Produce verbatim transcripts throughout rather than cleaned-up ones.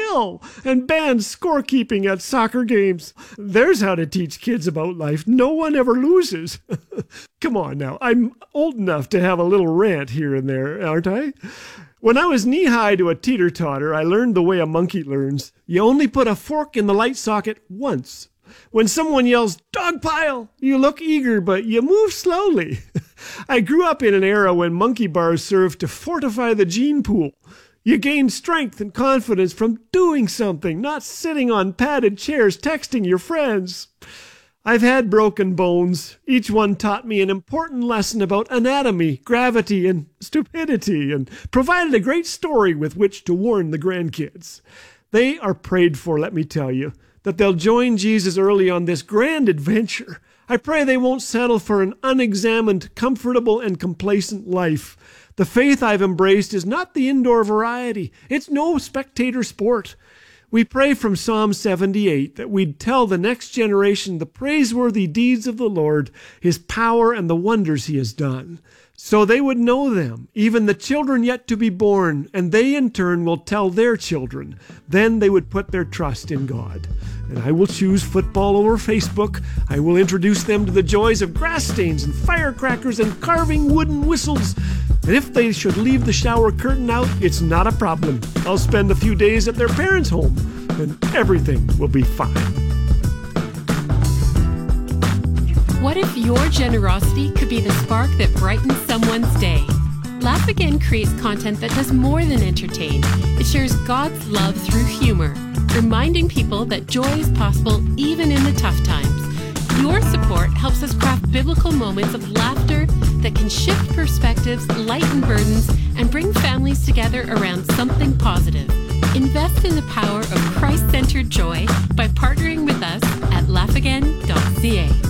drill and banned scorekeeping at soccer games. There's how to teach kids about life. No one ever loses. Come on now, I'm old enough to have a little rant here and there, aren't I? When I was knee-high to a teeter-totter, I learned the way a monkey learns. You only put a fork in the light socket once. When someone yells, "Dog pile," you look eager, but you move slowly. I grew up in an era when monkey bars served to fortify the gene pool. You gained strength and confidence from doing something, not sitting on padded chairs texting your friends. I've had broken bones. Each one taught me an important lesson about anatomy, gravity, and stupidity, and provided a great story with which to warn the grandkids. They are prayed for, let me tell you, that they'll join Jesus early on this grand adventure. I pray they won't settle for an unexamined, comfortable, and complacent life. The faith I've embraced is not the indoor variety. It's no spectator sport. We pray from Psalm seventy-eight that we'd tell the next generation the praiseworthy deeds of the Lord, His power, and the wonders He has done, so they would know them, even the children yet to be born, and they in turn will tell their children. Then they would put their trust in God. And I will choose football over Facebook. I will introduce them to the joys of grass stains and firecrackers and carving wooden whistles. And if they should leave the shower curtain out, it's not a problem. I'll spend a few days at their parents' home, and everything will be fine. What if your generosity could be the spark that brightens someone's day? Laugh Again creates content that does more than entertain. It shares God's love through humor, reminding people that joy is possible even in the tough times. Your support helps us craft biblical moments of laughter that can shift perspectives, lighten burdens, and bring families together around something positive. Invest in the power of Christ-centered joy by partnering with us at laugh again dot c a.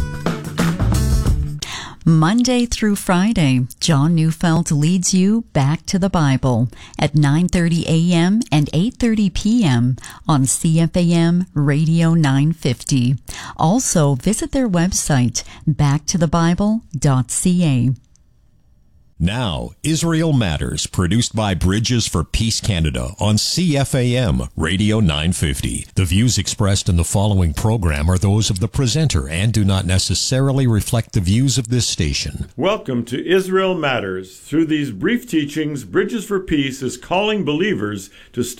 Monday through Friday, John Neufeld leads you back to the Bible at nine thirty a.m. and eight thirty p.m. on C F A M Radio nine fifty. Also, visit their website, back to the bible dot c a. Now, Israel Matters, produced by Bridges for Peace Canada on C F A M Radio nine fifty. The views expressed in the following program are those of the presenter and do not necessarily reflect the views of this station. Welcome to Israel Matters. Through these brief teachings, Bridges for Peace is calling believers to step